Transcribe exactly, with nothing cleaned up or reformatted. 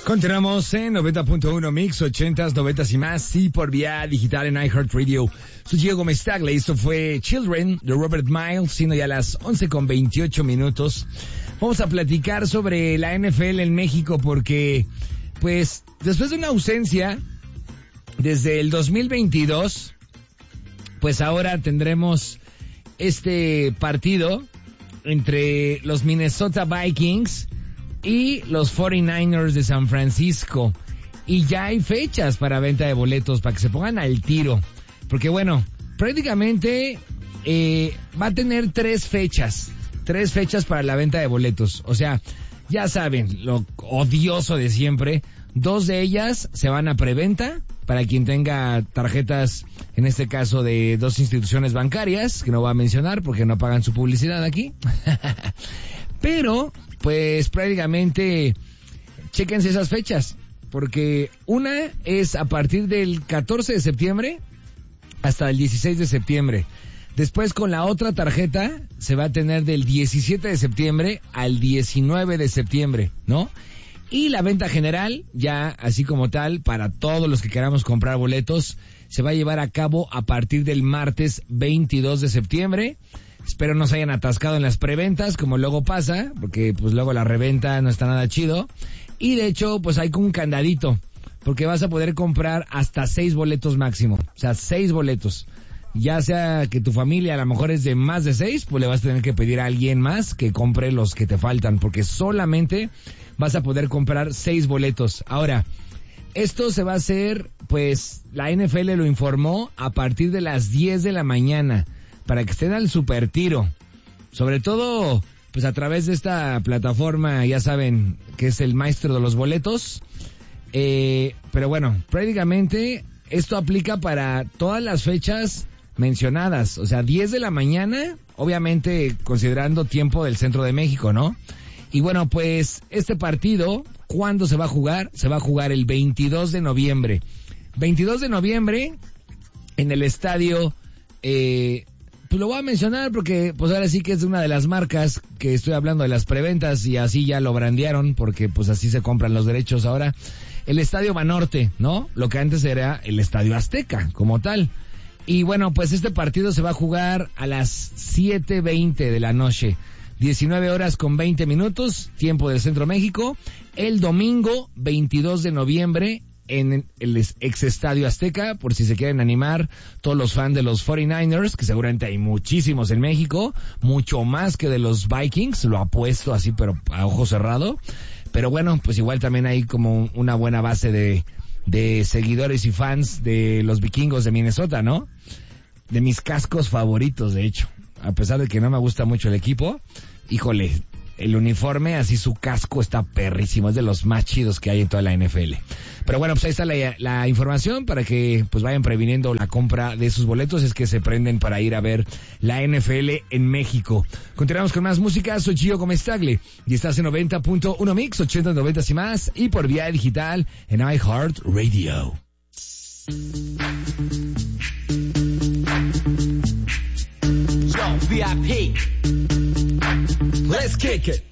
Continuamos en noventa punto uno Mix, ochentas, noventas y más, y por vía digital en iHeartRadio. Soy Diego Mestaglia, esto fue Children de Robert Miles, siendo ya las once con veintiocho minutos. Vamos a platicar sobre la N F L en México porque, pues, después de una ausencia desde el dos mil veintidós, pues ahora tendremos este partido entre los Minnesota Vikings y los cuarenta y nueve ers de San Francisco. Y ya hay fechas para venta de boletos, para que se pongan al tiro. Porque bueno, prácticamente eh, va a tener tres fechas. Tres fechas para la venta de boletos. O sea, ya saben, lo odioso de siempre. Dos de ellas se van a preventa para quien tenga tarjetas, en este caso de dos instituciones bancarias, que no voy a mencionar porque no pagan su publicidad aquí. Pero, pues prácticamente, chéquense esas fechas, porque una es a partir del catorce de septiembre hasta el dieciséis de septiembre. Después con la otra tarjeta se va a tener del diecisiete de septiembre al diecinueve de septiembre, ¿no? Y la venta general, ya así como tal, para todos los que queramos comprar boletos, se va a llevar a cabo a partir del martes veintidós de septiembre. Espero no se hayan atascado en las preventas, como luego pasa, porque pues luego la reventa no está nada chido. Y de hecho, pues hay un candadito, porque vas a poder comprar hasta seis boletos máximo. O sea, seis boletos. Ya sea que tu familia a lo mejor es de más de seis, pues le vas a tener que pedir a alguien más que compre los que te faltan, porque solamente vas a poder comprar seis boletos. Ahora, esto se va a hacer, pues, la N F L lo informó a partir de las diez de la mañana, para que estén al super tiro. Sobre todo, pues a través de esta plataforma, ya saben, que es el maestro de los boletos. Eh, pero bueno, prácticamente esto aplica para todas las fechas mencionadas. O sea, diez de la mañana, obviamente considerando tiempo del centro de México, ¿no? Y bueno, pues este partido, ¿cuándo se va a jugar? Se va a jugar el veintidós de noviembre. veintidós de noviembre en el estadio... Eh, Pues lo voy a mencionar porque pues ahora sí que es una de las marcas que estoy hablando de las preventas y así ya lo brandearon porque pues así se compran los derechos ahora. El Estadio Banorte, ¿no? Lo que antes era el Estadio Azteca como tal. Y bueno, pues este partido se va a jugar a las siete veinte de la noche. diecinueve horas con veinte minutos, tiempo del Centro México. El domingo veintidós de noviembre en el ex Estadio Azteca, por si se quieren animar todos los fans de los cuarenta y nueve ers, que seguramente hay muchísimos en México, mucho más que de los Vikings, lo apuesto así pero a ojo cerrado. Pero bueno, pues igual también hay como una buena base de, de seguidores y fans de los vikingos de Minnesota, ¿no? De mis cascos favoritos, de hecho, a pesar de que no me gusta mucho el equipo, híjole, el uniforme, así su casco está perrísimo, es de los más chidos que hay en toda la N F L. Pero bueno, pues ahí está la, la información para que pues vayan previniendo la compra de sus boletos, es que se prenden para ir a ver la N F L en México. Continuamos con más música, soy Gio Comestagle y estás en noventa punto uno Mix, ochenta, noventa y más, y por vía digital en iHeartRadio. Yo, V I P. Let's kick it.